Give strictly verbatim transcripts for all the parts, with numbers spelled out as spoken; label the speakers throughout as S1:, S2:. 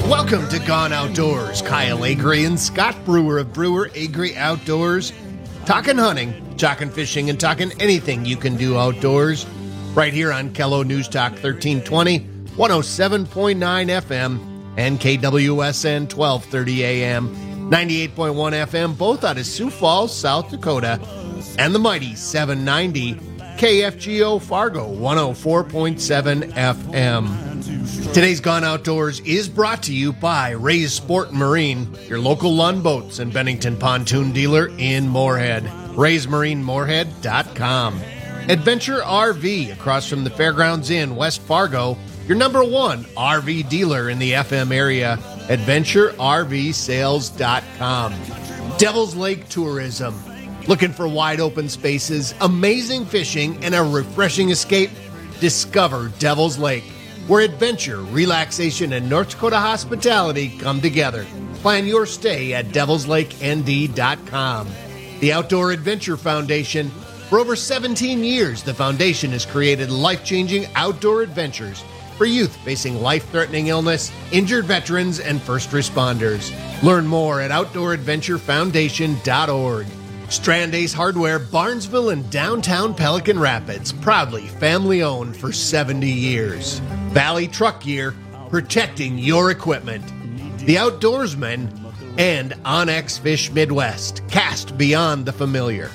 S1: Welcome to Gone Outdoors. Kyle Agri and Scott Brewer of Brewer Agri Outdoors. Talking hunting, talking fishing, and talking anything you can do outdoors. Right here on Kello News Talk thirteen twenty, one oh seven point nine F M, and K W S N twelve thirty A M, ninety-eight point one F M, both out of Sioux Falls, South Dakota, and the mighty seven ninety K F G O Fargo, one oh four point seven F M. Today's Gone Outdoors is brought to you by Ray's Sport and Marine, your local Lund Boats and Bennington pontoon dealer in Moorhead. rays marine moorhead dot com. Adventure R V across from the Fairgrounds Inn, West Fargo, your number one R V dealer in the F M area. adventure R V sales dot com. Devil's Lake Tourism. Looking for wide open spaces, amazing fishing, and a refreshing escape? Discover Devil's Lake, where adventure, relaxation, and North Dakota hospitality come together. Plan your stay at devils lake N D dot com. The Outdoor Adventure Foundation. For over seventeen years, the foundation has created life-changing outdoor adventures for youth facing life-threatening illness, injured veterans, and first responders. Learn more at outdoor adventure foundation dot org. Strand Ace Hardware, Barnesville and downtown Pelican Rapids, proudly family-owned for seventy years. Valley Truck Gear, protecting your equipment. The Outdoorsman, and Onyx Fish Midwest, cast beyond the familiar.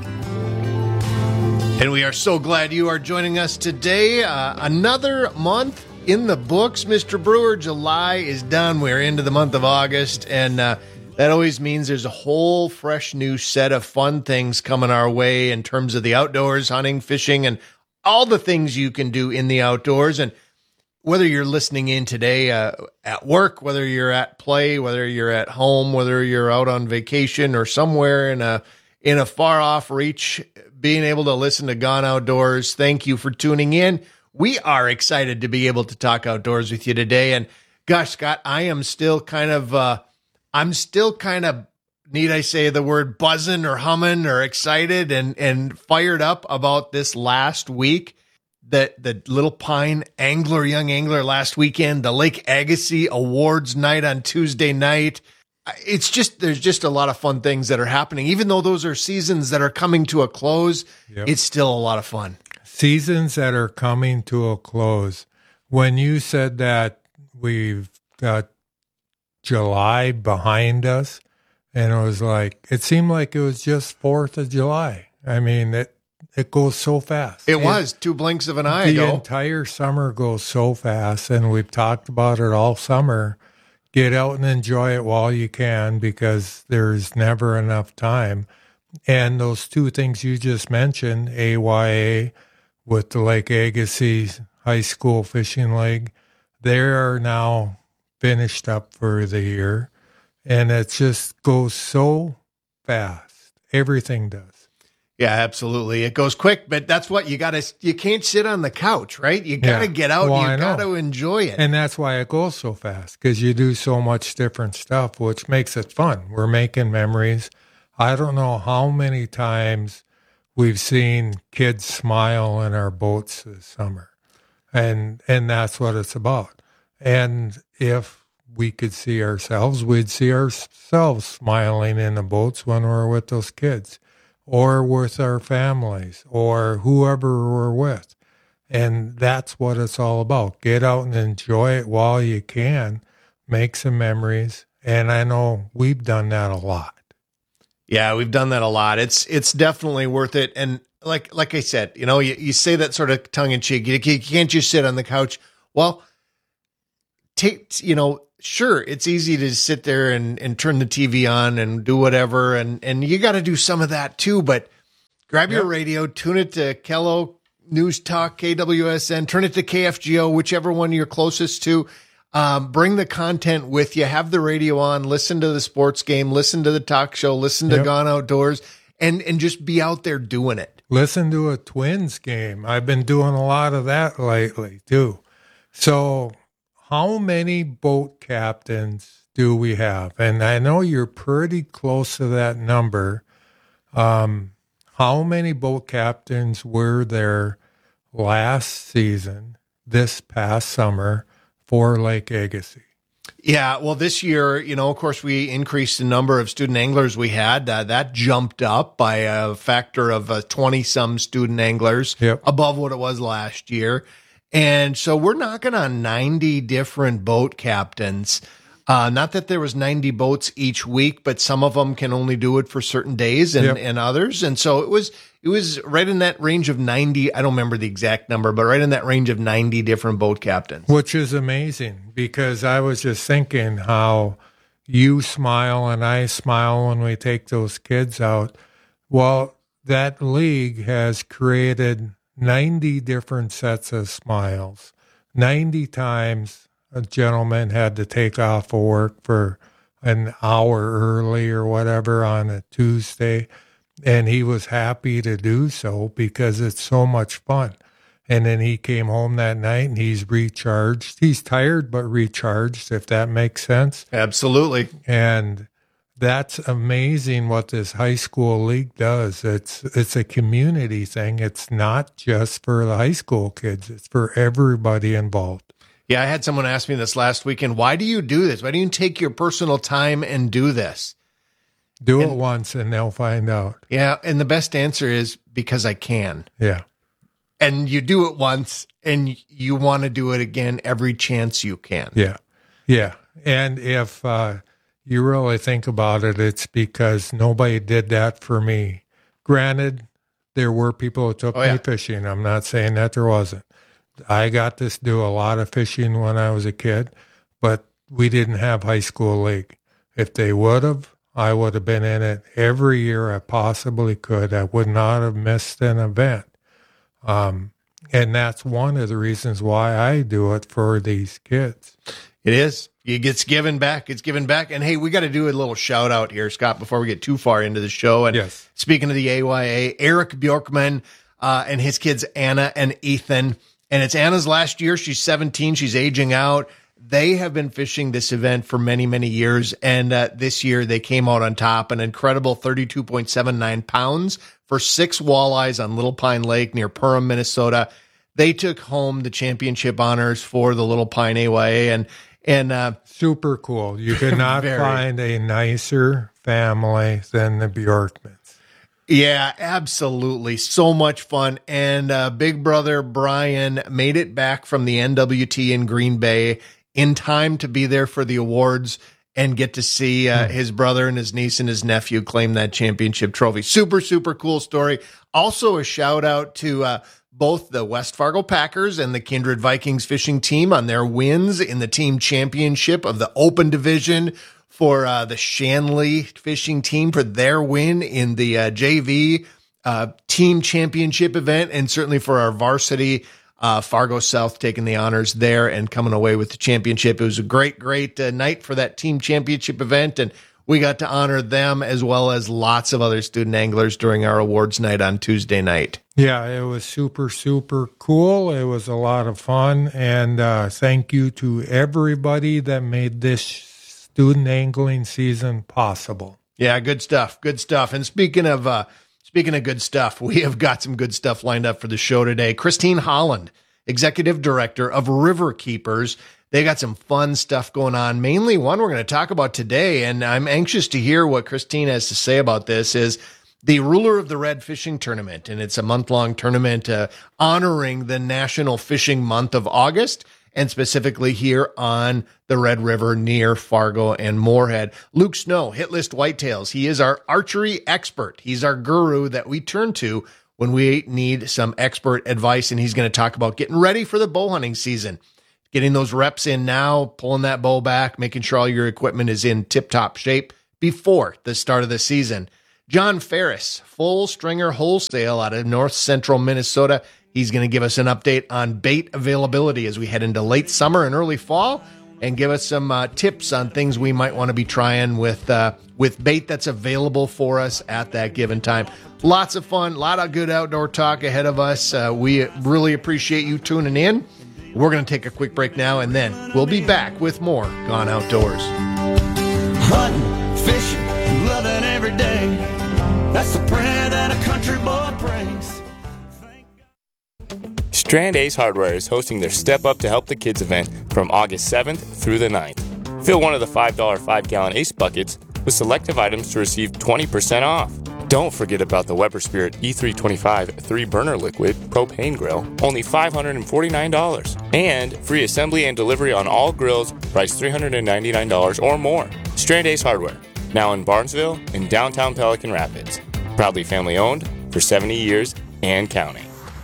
S1: And we are so glad you are joining us today. Uh, another month in the books, Mister Brewer. July is done. We're into the month of August, and uh, that always means there's a whole fresh new set of fun things coming our way in terms of the outdoors, hunting, fishing, and all the things you can do in the outdoors. And whether you're listening in today uh, at work, whether you're at play, whether you're at home, whether you're out on vacation or somewhere in a in a far off reach, being able to listen to Gone Outdoors, thank you for tuning in. We are excited to be able to talk outdoors with you today. And gosh, Scott, I am still kind of, uh, I'm still kind of, need I say the word buzzing or humming or excited and, and fired up about this last week. The, the Little Pine Angler, Young Angler last weekend, the Lake Agassiz Awards night on Tuesday night. It's just, there's just a lot of fun things that are happening. Even though those are seasons that are coming to a close, yep. It's still a lot of fun.
S2: Seasons that are coming to a close. When you said that we've got July behind us, and it was like, it seemed like it was just fourth of July. I mean, it, it goes so fast.
S1: It, it was two blinks of an eye
S2: the
S1: ago.
S2: The entire summer goes so fast, and we've talked about it all summer. Get out and enjoy it while you can, because there's never enough time. And those two things you just mentioned, A Y A with the Lake Agassiz High School Fishing League, they are now finished up for the year. And it just goes so fast. Everything does.
S1: Yeah, absolutely. It goes quick, but that's what you got to, you can't sit on the couch, right? You got to
S2: Yeah.
S1: get out.
S2: Well,
S1: You got to enjoy it.
S2: And that's why it goes so fast, because you do so much different stuff, which makes it fun. We're making memories. I don't know how many times we've seen kids smile in our boats this summer. And, and that's what it's about. And if we could see ourselves, we'd see ourselves smiling in the boats when we're with those kids, or with our families, or whoever we're with. And that's what it's all about. Get out and enjoy it while you can. Make some memories. And I know we've done that a lot.
S1: Yeah, we've done that a lot. It's it's definitely worth it. And like like I said, you know, you, you say that sort of tongue in cheek. You, you can't just sit on the couch. Well, take, you know, sure, it's easy to sit there and, and turn the T V on and do whatever. And, and you got to do some of that too. But grab your
S2: Yep.
S1: radio, tune it to Kello News Talk, K W S N, turn it to K F G O, whichever one you're closest to. Um, bring the content with you. Have the radio on. Listen to the sports game. Listen to the talk show. Listen to
S2: Yep.
S1: Gone Outdoors. And, and just be out there doing it.
S2: Listen to a Twins game. I've been doing a lot of that lately too. So how many boat captains do we have? And I know you're pretty close to that number. Um, how many boat captains were there last season, this past summer, for Lake Agassiz?
S1: Yeah, well, this year, you know, of course, we increased the number of student anglers we had. Uh, that jumped up by a factor of uh, twenty-some student anglers
S2: Yep.
S1: above what it was last year. And so we're knocking on ninety different boat captains. Uh, not that there was ninety boats each week, but some of them can only do it for certain days and,
S2: Yep.
S1: and others. And so it was it was right in that range of ninety. I don't remember the exact number, but right in that range of ninety different boat captains.
S2: Which is amazing, because I was just thinking how you smile and I smile when we take those kids out. Well, that league has created ninety different sets of smiles. ninety times a gentleman had to take off of work for an hour early or whatever on a Tuesday, and he was happy to do so because it's so much fun. And then he came home that night and he's recharged. He's tired but recharged, if that makes sense.
S1: Absolutely.
S2: And that's amazing what this high school league does. It's it's a community thing. It's not just for the high school kids. It's for everybody involved.
S1: Yeah, I had someone ask me this last weekend. Why do you do this? Why do you take your personal time and do this?
S2: Do
S1: And-
S2: it once and they'll find out.
S1: Yeah, and the best answer is because I can.
S2: Yeah.
S1: And you do it once and you want to do it again every chance you can.
S2: Yeah. Yeah. And if uh, you really think about it, it's because nobody did that for me. Granted, there were people who took
S1: Oh, yeah.
S2: me fishing. I'm not saying that there wasn't. I got to do a lot of fishing when I was a kid, but we didn't have high school league. If they would have, I would have been in it every year I possibly could. I would not have missed an event. Um, and that's one of the reasons why I do it for these kids.
S1: It is. It gets given back. It's given back. And hey, we got to do a little shout out here, Scott, before we get too far into the show. And
S2: Yes.
S1: speaking of the A Y A, Eric Bjorkman uh, and his kids, Anna and Ethan. And it's Anna's last year. She's seventeen. She's aging out. They have been fishing this event for many, many years. And uh, this year they came out on top, an incredible thirty-two point seven nine pounds for six walleyes on Little Pine Lake near Perham, Minnesota. They took home the championship honors for the Little Pine A Y A. And, and uh,
S2: Super cool. You could not
S1: Very.
S2: find a nicer family than the Bjorkmans.
S1: yeah, absolutely. So much fun. And uh, big brother Brian made it back from the N W T in Green Bay in time to be there for the awards and get to see uh, his brother and his niece and his nephew claim that championship trophy. Super, super cool story. Also a shout out to uh, both the West Fargo Packers and the Kindred Vikings fishing team on their wins in the team championship of the Open Division, for uh, the Shanley fishing team for their win in the uh, J V uh, team championship event, and certainly for our varsity uh, Fargo South taking the honors there and coming away with the championship. It was a great, great uh, night for that team championship event, and we got to honor them as well as lots of other student anglers during our awards night on Tuesday night.
S2: Yeah, it was super, super cool. It was a lot of fun. And uh, thank you to everybody that made this student angling season possible.
S1: Yeah, good stuff. Good stuff. And speaking of uh, speaking of good stuff, we have got some good stuff lined up for the show today. Christine Holland, Executive Director of River Keepers. They got some fun stuff going on. Mainly one we're going to talk about today, and I'm anxious to hear what Christine has to say about this, is the Ruler of the Red Fishing Tournament. And it's a month-long tournament uh, honoring the National Fishing Month of August, and specifically here on the Red River near Fargo and Moorhead. Luke Snow, Hit List Whitetails. He is our archery expert. He's our guru that we turn to when we need some expert advice, and he's going to talk about getting ready for the bow hunting season. Getting those reps in now, pulling that bow back, making sure all your equipment is in tip-top shape before the start of the season. John Ferris, Full Stringer Wholesale out of North Central Minnesota. He's going to give us an update on bait availability as we head into late summer and early fall, and give us some uh, tips on things we might want to be trying with uh, with bait that's available for us at that given time. Lots of fun, a lot of good outdoor talk ahead of us. Uh, we really appreciate you tuning in. We're going to take a quick break now, and then we'll be back with more Gone Outdoors.
S3: Hunting, fishing, loving every day. That's the prayer that a country boy prays.
S4: Strand Ace Hardware is hosting their Step Up to Help the Kids event from August seventh through the ninth. Fill one of the five dollar five gallon Ace buckets with selective items to receive twenty percent off. Don't forget about the Weber Spirit E three twenty-five three burner liquid propane grill, only five hundred forty-nine dollars. And free assembly and delivery on all grills, priced three hundred ninety-nine dollars or more. Strand Ace Hardware, now in Barnesville and downtown Pelican Rapids. Proudly family owned for seventy years and counting.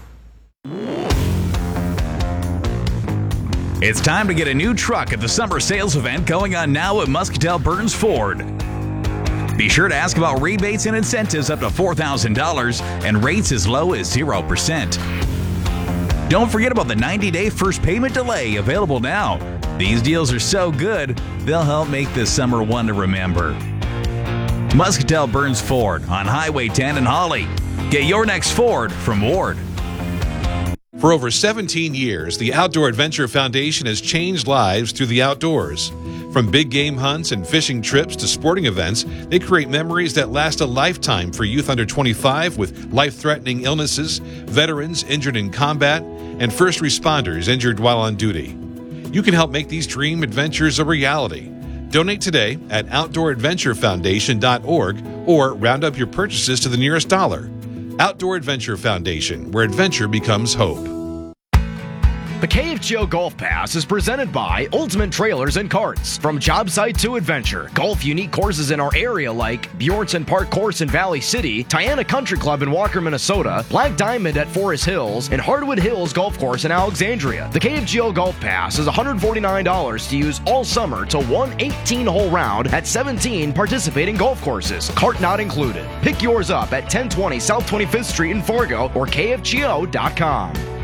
S5: It's time to get a new truck at the summer sales event going on now at Muscatel Burns Ford. Be sure to ask about rebates and incentives up to four thousand dollars and rates as low as zero percent. Don't forget about the ninety day first payment delay available now. These deals are so good, they'll help make this summer one to remember. Muscatel Burns Ford on Highway ten in Holly. Get your next Ford from Ward.
S6: For over seventeen years, the Outdoor Adventure Foundation has changed lives through the outdoors. From big game hunts and fishing trips to sporting events, they create memories that last a lifetime for youth under twenty-five with life-threatening illnesses, veterans injured in combat, and first responders injured while on duty. You can help make these dream adventures a reality. Donate today at outdoor adventure foundation dot org or round up your purchases to the nearest dollar. Outdoor Adventure Foundation, where adventure becomes hope.
S7: The K F G O Golf Pass is presented by Ultimate Trailers and Carts. From job site to adventure, golf unique courses in our area like Bjornson Park Course in Valley City, Tiana Country Club in Walker, Minnesota, Black Diamond at Forest Hills, and Hardwood Hills Golf Course in Alexandria. The K F G O Golf Pass is one hundred forty-nine dollars to use all summer to one eighteen hole round at seventeen participating golf courses. Cart not included. Pick yours up at ten twenty South twenty-fifth Street in Fargo or K F G O dot com.